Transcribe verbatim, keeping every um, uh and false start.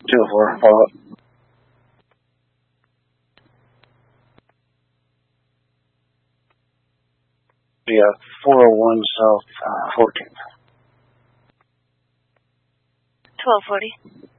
two oh four, follow up. Yeah, four oh one South uh, fourteenth. twelve forty.